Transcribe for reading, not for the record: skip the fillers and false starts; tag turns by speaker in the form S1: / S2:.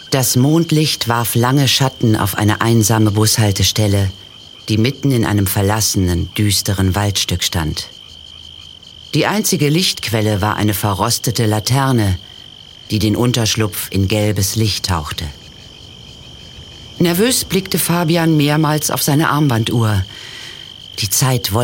S1: Das Mondlicht warf lange Schatten auf eine einsame Bushaltestelle, die mitten in einem verlassenen, düsteren Waldstück stand. Die einzige Lichtquelle war eine verrostete Laterne, die den Unterschlupf in gelbes Licht tauchte. Nervös blickte Fabian mehrmals auf seine Armbanduhr. Die Zeit wollte